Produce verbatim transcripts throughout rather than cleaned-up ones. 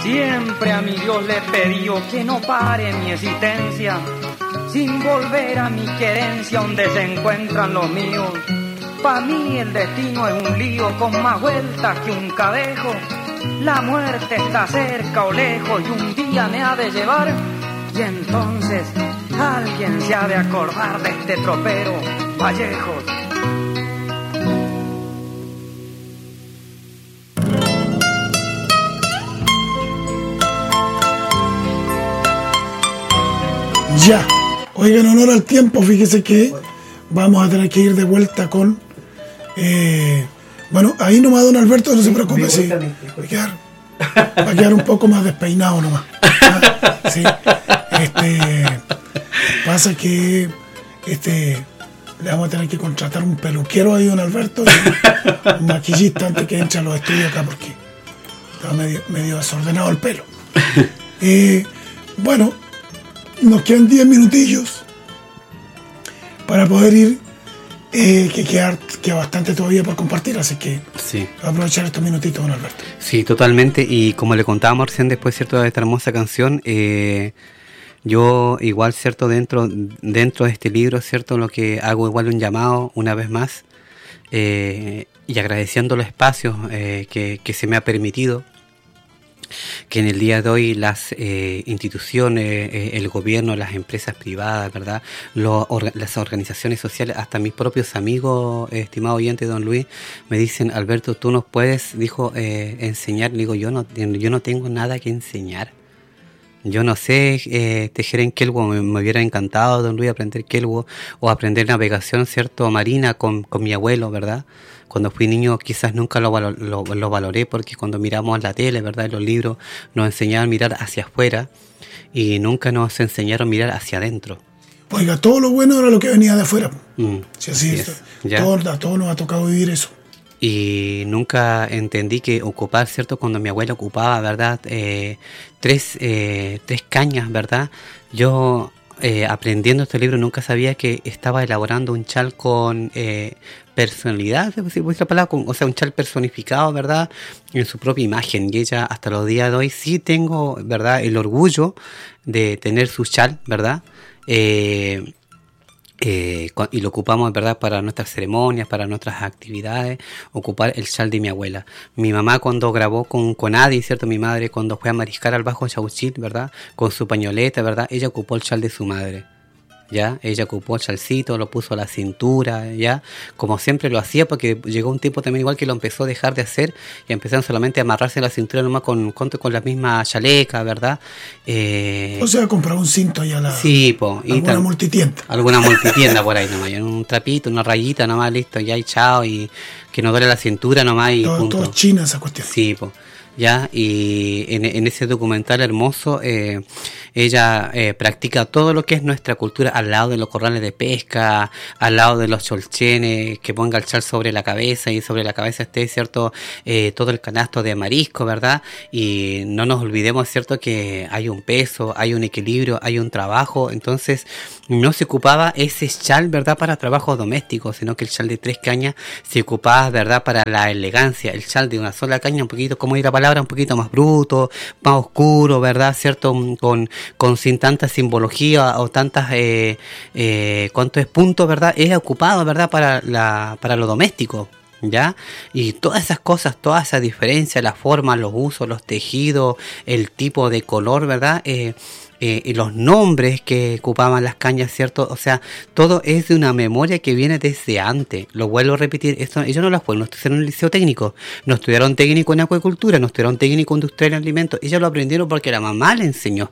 Siempre a mi Dios le pedí que no pare mi existencia, sin volver a mi querencia donde se encuentran los míos. Pa' mí el destino es un lío con más vueltas que un cadejo. La muerte está cerca o lejos y un día me ha de llevar. Y entonces alguien se ha de acordar de este tropero, Vallejos. Ya, oiga, en honor al tiempo, fíjese que vamos a tener que ir de vuelta con... Eh, bueno, ahí nomás, don Alberto, no se preocupe, sí, va a quedar, va a quedar un poco más despeinado nomás. ¿Ah? Sí, este, pasa que este, le vamos a tener que contratar un peluquero ahí, don Alberto, y un maquillista antes que entre a los estudios acá, porque está medio, medio desordenado el pelo. Eh, bueno, nos quedan diez minutillos para poder ir, eh, que queda, queda bastante todavía por compartir, así que sí, voy a aprovechar estos minutitos, don Alberto. Sí, totalmente, y como le contábamos recién después, ¿cierto?, de esta hermosa canción, eh, yo igual, ¿cierto?, dentro, dentro de este libro, ¿cierto?, lo que hago igual un llamado una vez más, eh, y agradeciendo los espacios eh, que, que se me ha permitido, que en el día de hoy las eh, instituciones, eh, el gobierno, las empresas privadas, ¿verdad?, Los, or, las organizaciones sociales, hasta mis propios amigos, eh, estimado oyente don Luis, me dicen: Alberto, tú nos puedes, dijo, eh, enseñar. Le digo, yo no, yo no tengo nada que enseñar. Yo no sé eh, tejer en kelwo, me, me hubiera encantado, don Luis, aprender kelwo o aprender navegación, ¿cierto?, marina con, con mi abuelo, ¿verdad? Cuando fui niño quizás nunca lo, lo, lo valoré, porque cuando miramos la tele, ¿verdad?, en los libros nos enseñaban a mirar hacia afuera y nunca nos enseñaron a mirar hacia adentro. Oiga, todo lo bueno era lo que venía de afuera. Mm, sí, así así es. es. Todo, a todos nos ha tocado vivir eso. Y nunca entendí que ocupar, ¿cierto?, cuando mi abuela ocupaba, ¿verdad?, eh, tres, eh, tres cañas, ¿verdad? Yo, eh, aprendiendo este libro, nunca sabía que estaba elaborando un chal con eh, personalidad, si la palabra, con, o sea, un chal personificado, ¿verdad?, en su propia imagen. Y ella, hasta los días de hoy, sí tengo, ¿verdad?, el orgullo de tener su chal, ¿verdad?, eh... Eh, y lo ocupamos, ¿verdad?, para nuestras ceremonias, para nuestras actividades, ocupar el chal de mi abuela. Mi mamá, cuando grabó con, con Adi, ¿cierto?, mi madre, cuando fue a mariscar al Bajo Chauchil, ¿verdad?, con su pañoleta, ¿verdad?, ella ocupó el chal de su madre. ¿Ya? Ella ocupó el chalcito, lo puso a la cintura, ¿ya? Como siempre lo hacía, porque llegó un tiempo también igual que lo empezó a dejar de hacer y empezaron solamente a amarrarse en la cintura nomás con, con, con la misma chaleca, ¿verdad? Eh, o sea, comprar un cinto allá a la... Sí, po. Y alguna tal, multitienda. Alguna multitienda por ahí nomás, un trapito, una rayita nomás, listo, ya y chao, y que no duele la cintura nomás y todo, punto. Todo china esa cuestión. Sí, po. Ya, y en, en ese documental hermoso, eh, ella eh, practica todo lo que es nuestra cultura al lado de los corrales de pesca, al lado de los cholchenes, que ponga el chal sobre la cabeza y sobre la cabeza esté, ¿cierto?, eh, todo el canasto de marisco, ¿verdad? Y no nos olvidemos, ¿cierto?, que hay un peso, hay un equilibrio, hay un trabajo. Entonces no se ocupaba ese chal, ¿verdad?, para trabajos domésticos, sino que el chal de tres cañas se ocupaba, ¿verdad?, para la elegancia. El chal de una sola caña, un poquito, como ir a palabra, un poquito más bruto, más oscuro, ¿verdad?, ¿cierto?, con, con sin tanta simbología o tantas, eh, eh, ¿cuánto es punto, ¿verdad?, es ocupado, ¿verdad?, para, la, para lo doméstico, ¿ya? Y todas esas cosas, toda esa diferencia, la forma, los usos, los tejidos, el tipo de color, ¿verdad?, eh, Eh, y los nombres que ocupaban las cañas, ¿cierto? O sea, todo es de una memoria que viene desde antes. Lo vuelvo a repetir, esto, ellos no lo fueron, no estudiaron en el liceo técnico, no estudiaron técnico en acuicultura, no estudiaron técnico industrial en alimentos, ellos lo aprendieron porque la mamá le enseñó.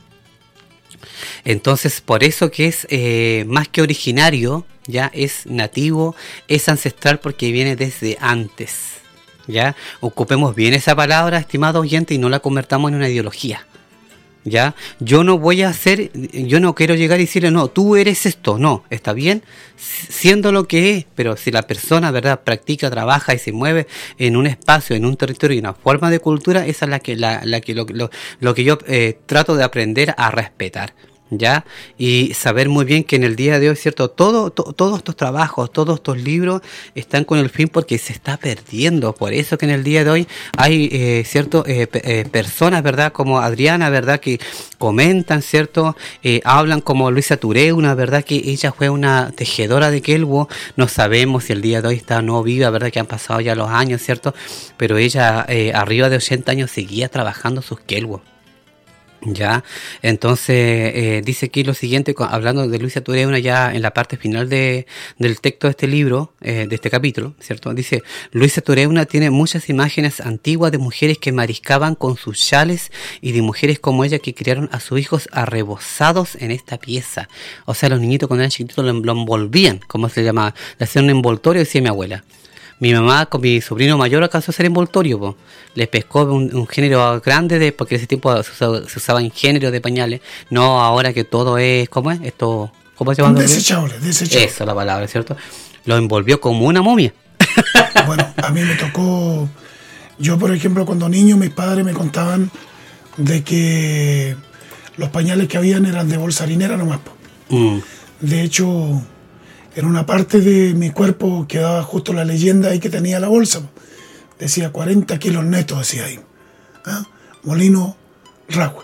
Entonces, por eso que es eh, más que originario, ya es nativo, es ancestral porque viene desde antes, ¿ya? Ocupemos bien esa palabra, estimado oyente, y no la convertamos en una ideología. ¿Ya? Yo no voy a hacer, yo no quiero llegar y decirle, no, tú eres esto, no, está bien, siendo lo que es, pero si la persona, ¿verdad?, practica, trabaja y se mueve en un espacio, en un territorio y una forma de cultura, esa es la que, la, la que lo, lo, lo que yo eh, trato de aprender a respetar. ¿ya? Y saber muy bien que en el día de hoy, ¿cierto? Todo, to, todos estos trabajos, todos estos libros están con el fin porque se está perdiendo. Por eso que en el día de hoy hay, eh, ¿cierto? Eh, eh, personas, ¿verdad? Como Adriana, ¿verdad? Que comentan, ¿cierto? Eh, hablan como Luisa Tureuna, ¿verdad? Que ella fue una tejedora de quelbo. No sabemos si el día de hoy está no viva, ¿verdad? Que han pasado ya los años, ¿cierto? Pero ella, eh, arriba de ochenta años, seguía trabajando sus quelbos. Ya, entonces eh, dice aquí lo siguiente, hablando de Luisa Tureuna ya en la parte final de, del texto de este libro, eh, de este capítulo, ¿cierto? Dice, Luisa Tureuna tiene muchas imágenes antiguas de mujeres que mariscaban con sus chales y de mujeres como ella que criaron a sus hijos arrebozados en esta pieza. O sea, los niñitos cuando eran chiquitos lo, lo envolvían, como se llamaba, le hacían un envoltorio, decía mi abuela. Mi mamá con mi sobrino mayor alcanzó a hacer envoltorio, po. Les pescó un, un género grande, de porque en ese tiempo se, usaba, se usaban géneros de pañales, no ahora que todo es, ¿cómo es? Esto, ¿cómo se llama? Desechable, desechable. Eso es la palabra, ¿cierto? Lo envolvió como una momia. Bueno, a mí me tocó, yo por ejemplo cuando niño mis padres me contaban de que los pañales que habían eran de bolsa harinera nomás, po. Mm. De hecho, en una parte de mi cuerpo quedaba justo la leyenda ahí que tenía la bolsa. Decía cuarenta kilos netos, decía ahí. ¿Ah? Molino Ragüe.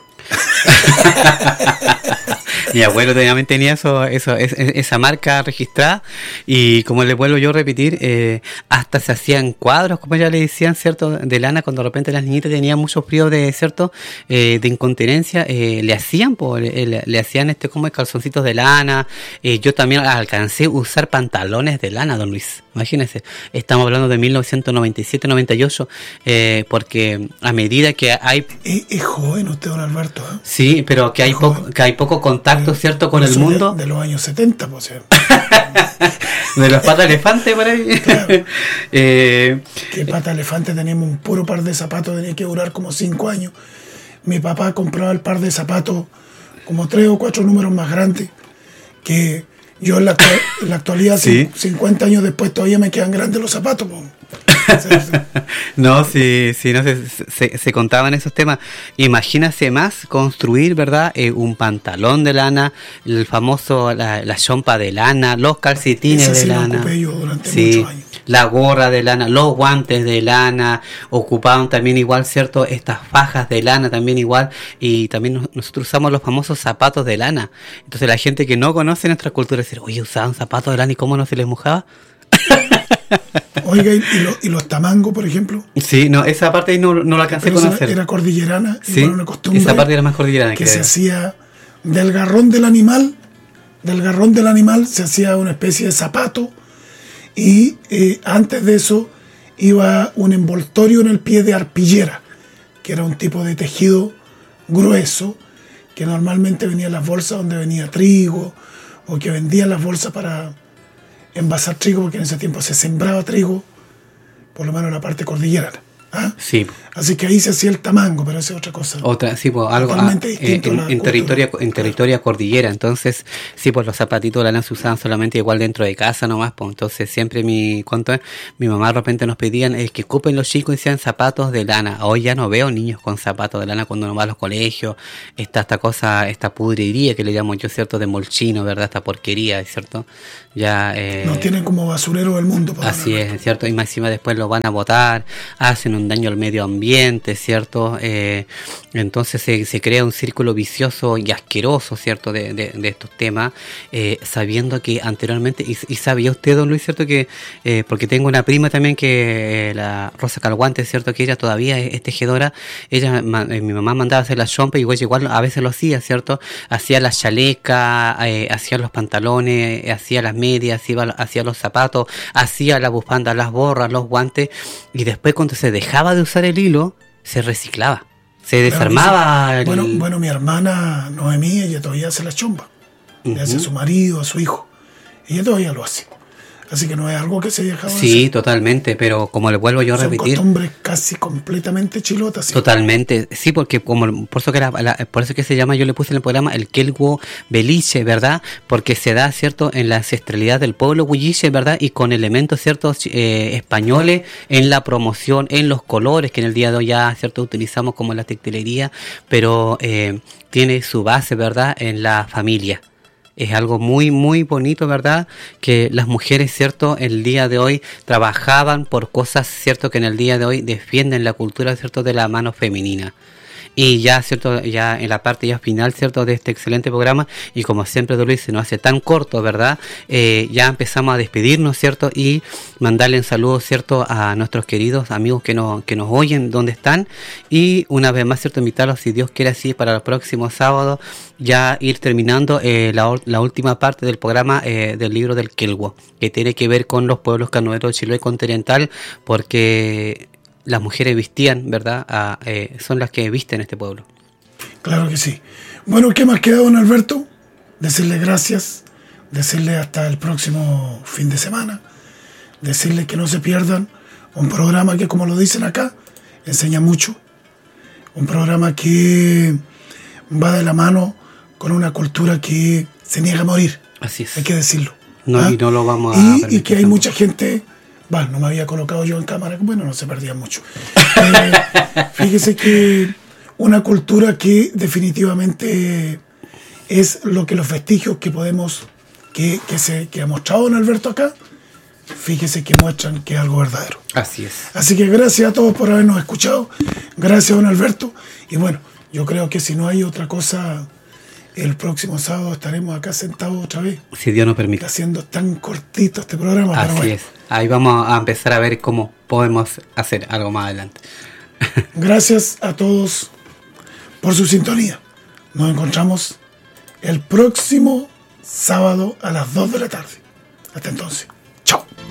Mi abuelo también tenía eso, eso, es, esa marca registrada y como le vuelvo yo a repetir, eh, hasta se hacían cuadros, como ya le decían, ¿cierto? De lana, cuando de repente las niñitas tenían mucho frío de, ¿cierto? Eh, de incontinencia, eh, le hacían, po, le, le, le hacían este como calzoncitos de lana. Eh, yo también alcancé a usar pantalones de lana, don Luis. Imagínense, estamos hablando de mil novecientos noventa y siete noventa y ocho, eh, porque a medida que hay... Es, es joven usted, don Alberto, ¿eh? Sí, pero que hay, poco, que hay poco contacto, ¿cierto?, con el mundo. De, de los años setenta, pues. De los patas elefantes, por ahí. Claro. eh, que pata elefante teníamos un puro par de zapatos, tenía que durar como cinco años. Mi papá compraba el par de zapatos como tres o cuatro números más grandes que... Yo en la, en la actualidad, ¿sí? cincuenta años después, todavía me quedan grandes los zapatos. No, sí, sí, no se, se, se contaban esos temas. Imagínase más construir, ¿verdad? Eh, un pantalón de lana, el famoso, la, la chompa de lana, los calcetines Ese sí de lana. Lo ocupé yo durante sí. muchos años. La gorra de lana, los guantes de lana, ocupaban también igual, ¿cierto? Estas fajas de lana también igual, y también nos, nosotros usamos los famosos zapatos de lana. Entonces la gente que no conoce nuestra cultura dice, oye, usaban zapatos de lana y cómo no se les mojaba. Oiga, ¿y, y, lo, y los tamangos, por ejemplo? Sí, no, esa parte ahí no, no la alcancé a conocer. Era cordillerana, sí, igual una costumbre. Esa parte era más cordillerana. Que creo. Se hacía del garrón del animal, del garrón del animal se hacía una especie de zapato. Y eh, antes de eso iba un envoltorio en el pie de arpillera, que era un tipo de tejido grueso, que normalmente venía en las bolsas donde venía trigo, o que vendían las bolsas para envasar trigo, porque en ese tiempo se sembraba trigo, por lo menos en la parte cordillerana. ¿Ah? Sí. Así que ahí se hacía el tamango, pero esa es otra cosa. Otra, sí, pues algo ah, en, en, en territorio en territorio cordillera. Entonces, sí, pues los zapatitos de lana se usaban solamente igual dentro de casa nomás, pues entonces siempre mi cuánto es, mi mamá de repente nos pedían es que ocupen los chicos y sean zapatos de lana. Hoy ya no veo niños con zapatos de lana cuando uno va a los colegios. Está esta cosa, esta pudrería que le llamo yo, ¿cierto? De molchino, ¿verdad? Esta porquería, ¿cierto? Ya eh, nos tienen como basurero del mundo. Así es, ¿cierto? Y más encima después lo van a botar, hacen un daño al medio ambiente, ¿cierto? Eh, entonces se, se crea un círculo vicioso y asqueroso, ¿cierto? De, de, de estos temas, eh, sabiendo que anteriormente, y, y sabía usted, don Luis, ¿cierto? Que eh, porque tengo una prima también que eh, la Rosa Calguante, ¿cierto? Que ella todavía es, es tejedora, ella, ma, eh, mi mamá mandaba a hacer la chompa y igual, igual a veces lo hacía, ¿cierto? Hacía las chalecas, eh, hacía los pantalones, hacía las medias, hacía, hacía los zapatos, hacía la bufanda, las borras, los guantes, y después cuando se dejaba de usar el hilo, se reciclaba, se desarmaba. Claro, el... bueno, bueno, mi hermana Noemí, ella todavía hace la chompa, uh-huh. Le hace a su marido, a su hijo, ella todavía lo hace. Así que no es algo que se haya dejado Sí, de hacer. totalmente, pero como le vuelvo yo a Son repetir... costumbres casi completamente chilotas. ¿sí? Totalmente, sí, porque como por eso que era, la, por eso que se llama, yo le puse en el programa el Kelwo Beliche, ¿verdad? Porque se da, ¿cierto?, en la ancestralidad del pueblo huilliche, ¿verdad? Y con elementos, ¿ciertos?, eh, españoles en la promoción, en los colores que en el día de hoy ya, ¿cierto?, utilizamos como la textilería, pero eh, tiene su base, ¿verdad?, en la familia. Es algo muy, muy bonito, ¿verdad? Que las mujeres, ¿cierto?, el día de hoy trabajaban por cosas, ¿cierto?, que en el día de hoy defienden la cultura, ¿cierto?, de la mano femenina. Y ya, ¿cierto?, ya en la parte ya final, ¿cierto?, de este excelente programa, y como siempre Don Luis se nos hace tan corto, ¿verdad?, eh, ya empezamos a despedirnos, ¿cierto?, y mandarle un saludo, ¿cierto?, a nuestros queridos amigos que nos, que nos oyen, donde están, y una vez más, ¿cierto?, invitarlos, si Dios quiere así, para el próximo sábado, ya ir terminando eh, la, la última parte del programa eh, del libro del Kelwo, que tiene que ver con los pueblos canoeros de Chiloé continental, porque... las mujeres vestían, ¿verdad? Ah, eh, son las que visten este pueblo. Claro que sí. Bueno, ¿qué más queda, don Alberto? Decirle gracias, decirle hasta el próximo fin de semana, decirle que no se pierdan un programa que, como lo dicen acá, enseña mucho, un programa que va de la mano con una cultura que se niega a morir. Así es. Hay que decirlo. No, ¿ah? Y no lo vamos a y, permitir y que hay tampoco. mucha gente... Bueno, no me había colocado yo en cámara, bueno, no se perdía mucho. Eh, fíjese que una cultura que definitivamente es lo que los vestigios que podemos, que, que se que ha mostrado don Alberto acá, fíjese que muestran que es algo verdadero. Así es. Así que gracias a todos por habernos escuchado, gracias don Alberto, y bueno, yo creo que si no hay otra cosa, el próximo sábado estaremos acá sentados otra vez. Si Dios nos permite. Haciendo tan cortito este programa. Así pero bueno. es. Ahí vamos a empezar a ver cómo podemos hacer algo más adelante. Gracias a todos por su sintonía. Nos encontramos el próximo sábado a las dos de la tarde. Hasta entonces.